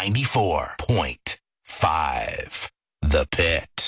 94.5 The Pit.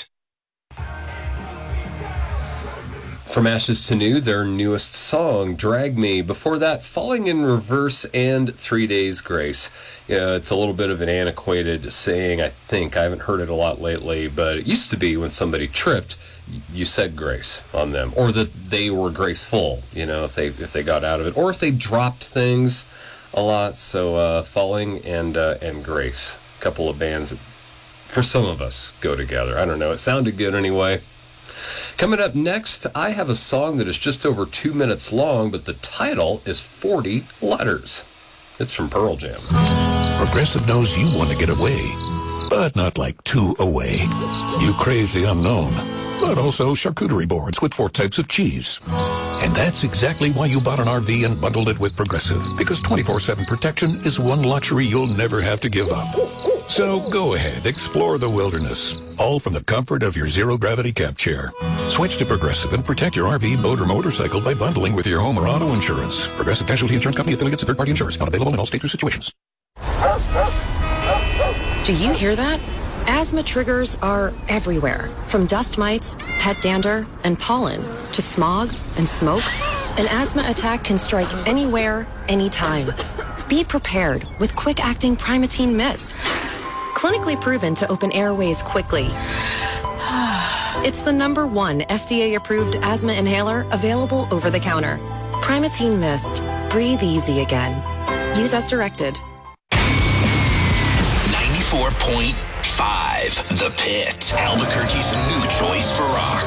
From Ashes to New, their newest song, Drag Me. Before that, Falling in Reverse and 3 Days Grace. Yeah, it's a little bit of an antiquated saying, I think. I haven't heard it a lot lately, but it used to be when somebody tripped, you said grace on them, or that they were graceful, if they got out of it, or if they dropped things a lot. So Falling and Grace, a couple of bands that, for some of us, go together. I don't know. It sounded good anyway. Coming up next, I have a song that is just over 2 minutes long, but the title is 40 letters. It's from Pearl Jam. Progressive knows you want to get away, but not like too away. You crave the unknown, but also charcuterie boards with 4 types of cheese. And that's exactly why you bought an RV and bundled it with Progressive, because 24/7 protection is one luxury you'll never have to give up. So go ahead, explore the wilderness, all from the comfort of your zero-gravity camp chair. Switch to Progressive and protect your RV, boat, or motorcycle by bundling with your home or auto insurance. Progressive Casualty Insurance Company, affiliates, and third-party insurance. Not available in all states or situations. Do you hear that? Asthma triggers are everywhere, from dust mites, pet dander, and pollen, to smog and smoke. An asthma attack can strike anywhere, anytime. Be prepared with quick-acting Primatene Mist. Clinically proven to open airways quickly. It's the #1 FDA-approved asthma inhaler available over the counter. Primatene Mist. Breathe easy again. Use as directed. 94.5 The Pit. Albuquerque's new choice for rock.